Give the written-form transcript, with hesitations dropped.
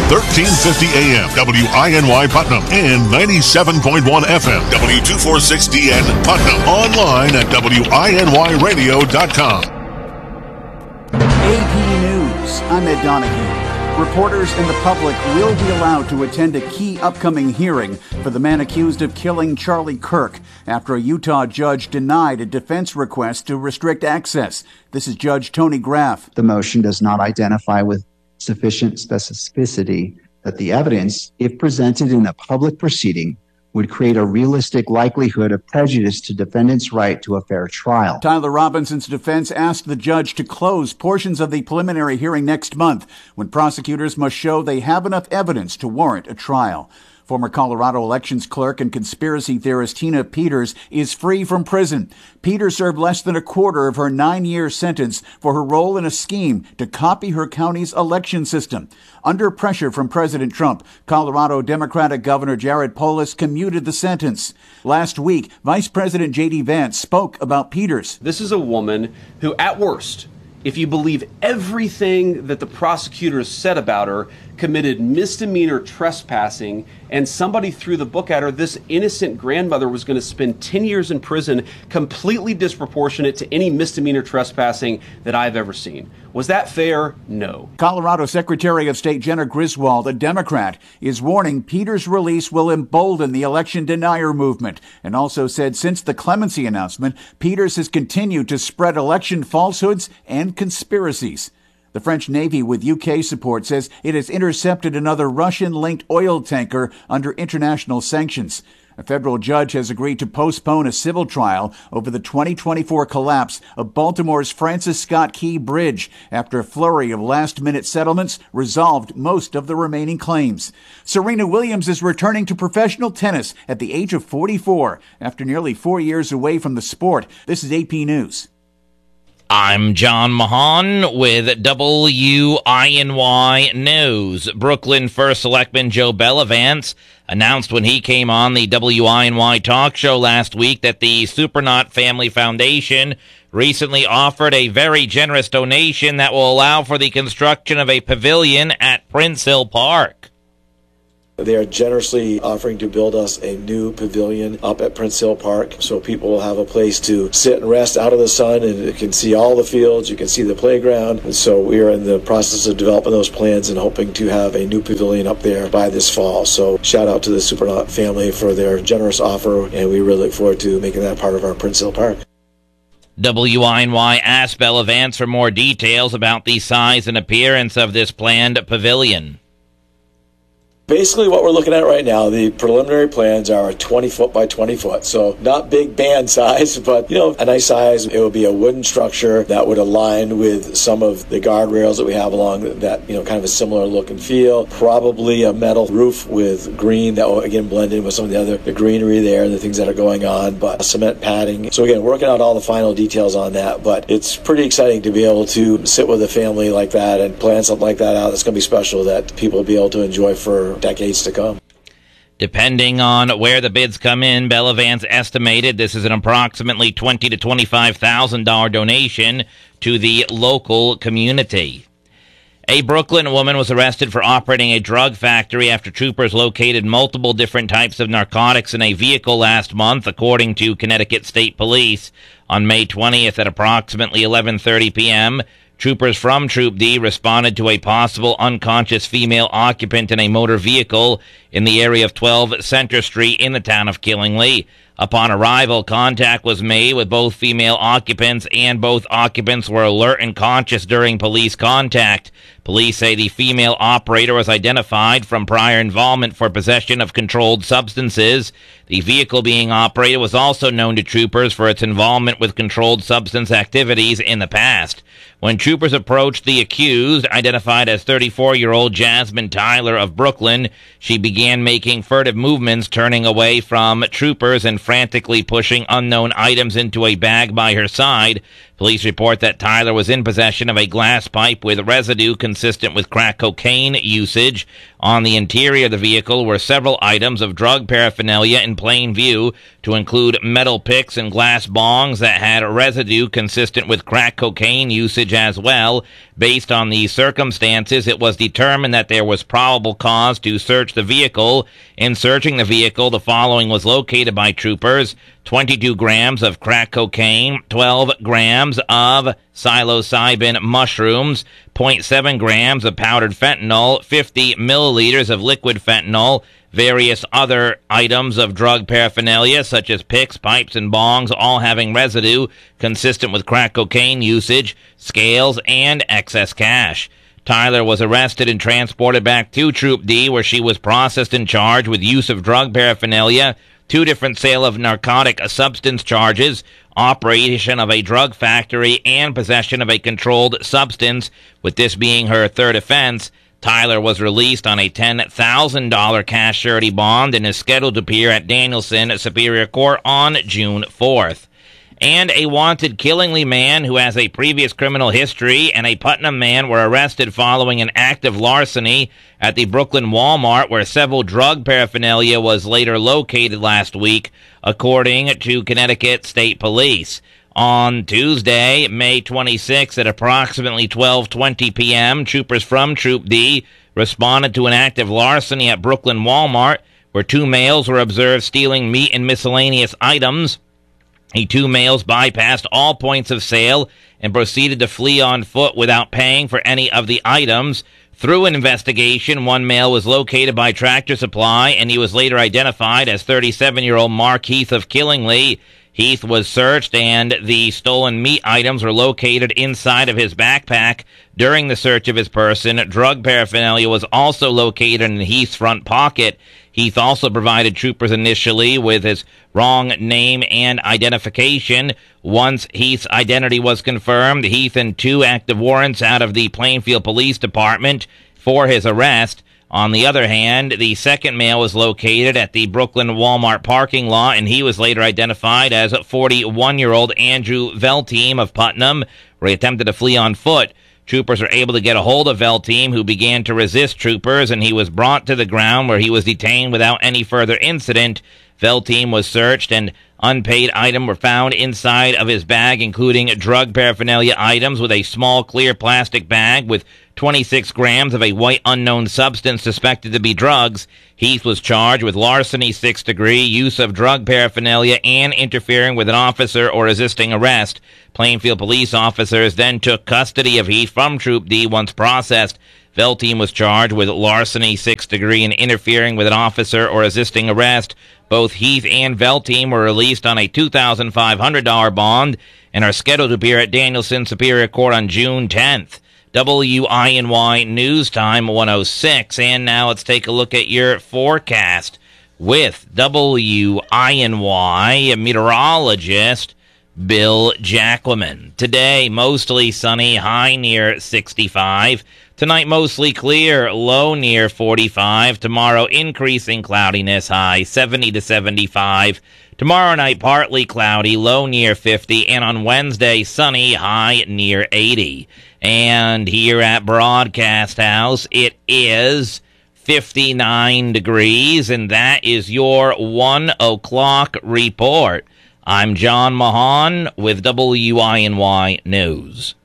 1350 AM, WINY Putnam, and 97.1 FM, W246DN Putnam. Online at WINYradio.com. AP News, I'm Ed Donahue. Reporters and the public will be allowed to attend a key upcoming hearing for the man accused of killing Charlie Kirk after a Utah judge denied a defense request to restrict access. This is Judge Tony Graff. The motion does not identify with sufficient specificity that the evidence, if presented in a public proceeding, would create a realistic likelihood of prejudice to defendants' right to a fair trial. Tyler Robinson's defense asked the judge to close portions of the preliminary hearing next month, when prosecutors must show they have enough evidence to warrant a trial. Former Colorado elections clerk and conspiracy theorist Tina Peters is free from prison. Peters served less than a quarter of her 9-year sentence for her role in a scheme to copy her county's election system. Under pressure from President Trump, Colorado Democratic Governor Jared Polis commuted the sentence. Last week, Vice President J.D. Vance spoke about Peters. This is a woman who, at worst, if you believe everything that the prosecutors said about her, committed misdemeanor trespassing, and somebody threw the book at her. This innocent grandmother was going to spend 10 years in prison, completely disproportionate to any misdemeanor trespassing that I've ever seen. Was that fair? No. Colorado Secretary of State Jenna Griswold, a Democrat, is warning Peters' release will embolden the election denier movement, and also said since the clemency announcement, Peters has continued to spread election falsehoods and conspiracies. The French Navy, with UK support, says it has intercepted another Russian-linked oil tanker under international sanctions. A federal judge has agreed to postpone a civil trial over the 2024 collapse of Baltimore's Francis Scott Key Bridge after a flurry of last-minute settlements resolved most of the remaining claims. Serena Williams is returning to professional tennis at the age of 44 after nearly 4 years away from the sport. This is AP News. I'm John Mahan with WINY News. Brooklyn First Selectman Joe Bellavance announced when he came on the WINY talk show last week that the Supernaut Family Foundation recently offered a very generous donation that will allow for the construction of a pavilion at Prince Hill Park. They are generously offering to build us a new pavilion up at Prince Hill Park so people will have a place to sit and rest out of the sun, and you can see all the fields, you can see the playground. And so we are in the process of developing those plans and hoping to have a new pavilion up there by this fall. So shout out to the Supernaut family for their generous offer, and we really look forward to making that part of our Prince Hill Park. WINY asked Bellavance for more details about the size and appearance of this planned pavilion. Basically what we're looking at right now, the preliminary plans are 20 foot by 20 foot. So not big band size, but, a nice size. It would be a wooden structure that would align with some of the guardrails that we have along that, kind of a similar look and feel. Probably a metal roof with green that will, again, blend in with some of the greenery there and the things that are going on, but cement padding. So again, working out all the final details on that, but it's pretty exciting to be able to sit with a family like that and plan something like that out. It's going to be special that people will be able to enjoy for decades to come. Depending on where the bids come in, Bellavance estimated this is an approximately $20,000 to $25,000 donation to the local community. A Brooklyn woman was arrested for operating a drug factory after troopers located multiple different types of narcotics in a vehicle last month, according to Connecticut State Police. On May 20th at approximately 11:30 p.m., troopers from Troop D responded to a possible unconscious female occupant in a motor vehicle in the area of 12 Center Street in the town of Killingly. Upon arrival, contact was made with both female occupants, and both occupants were alert and conscious during police contact. Police say the female operator was identified from prior involvement for possession of controlled substances. The vehicle being operated was also known to troopers for its involvement with controlled substance activities in the past. When troopers approached the accused, identified as 34-year-old Jasmine Tyler of Brooklyn, she began making furtive movements, turning away from troopers and frantically pushing unknown items into a bag by her side. Police report that Tyler was in possession of a glass pipe with residue consistent with crack cocaine usage. On the interior of the vehicle were several items of drug paraphernalia in plain view, to include metal picks and glass bongs that had residue consistent with crack cocaine usage as well. Based on these circumstances, it was determined that there was probable cause to search the vehicle. In searching the vehicle, the following was located by troopers: 22 grams of crack cocaine, 12 grams of psilocybin mushrooms, 0.7 grams of powdered fentanyl, 50 milliliters of liquid fentanyl, various other items of drug paraphernalia such as picks, pipes, and bongs, all having residue consistent with crack cocaine usage, scales, and excess cash. Tyler was arrested and transported back to Troop D, where she was processed and charged with use of drug paraphernalia, 2 different sale of narcotic substance charges, operation of a drug factory, and possession of a controlled substance, with this being her 3rd offense. Tyler was released on a $10,000 cash surety bond and is scheduled to appear at Danielson Superior Court on June 4th. And a wanted Killingly man who has a previous criminal history and a Putnam man were arrested following an act of larceny at the Brooklyn Walmart, where several drug paraphernalia was later located last week, according to Connecticut State Police. On Tuesday, May 26, at approximately 12:20 p.m., troopers from Troop D responded to an act of larceny at Brooklyn Walmart, where 2 males were observed stealing meat and miscellaneous items. The 2 males bypassed all points of sale and proceeded to flee on foot without paying for any of the items. Through an investigation, 1 male was located by Tractor Supply, and he was later identified as 37-year-old Mark Heath of Killingly. Heath was searched, and the stolen meat items were located inside of his backpack. During the search of his person, drug paraphernalia was also located in Heath's front pocket. Heath also provided troopers initially with his wrong name and identification. Once Heath's identity was confirmed, Heath and 2 active warrants out of the Plainfield Police Department for his arrest. On the other hand, the second male was located at the Brooklyn Walmart parking lot, and he was later identified as 41-year-old Andrew Velteam of Putnam, where he attempted to flee on foot. Troopers were able to get a hold of Velteam, who began to resist troopers, and he was brought to the ground, where he was detained without any further incident. Velteam was searched, and unpaid items were found inside of his bag, including drug paraphernalia items with a small clear plastic bag with 26 grams of a white unknown substance suspected to be drugs. Heath was charged with larceny 6th degree, use of drug paraphernalia, and interfering with an officer or resisting arrest. Plainfield police officers then took custody of Heath from Troop D once processed. Velteam was charged with larceny 6th degree and interfering with an officer or resisting arrest. Both Heath and Velteam were released on a $2,500 bond and are scheduled to appear at Danielson Superior Court on June 10th. WINY News Time 106. And now let's take a look at your forecast with WINY meteorologist Bill Jacquemin. Today, mostly sunny, high near 65. Tonight, mostly clear, low near 45. Tomorrow, increasing cloudiness, high 70 to 75. Tomorrow night, partly cloudy, low near 50. And on Wednesday, sunny, high near 80. And here at Broadcast House, it is 59 degrees, and that is your 1 o'clock report. I'm John Mahan with WINY News.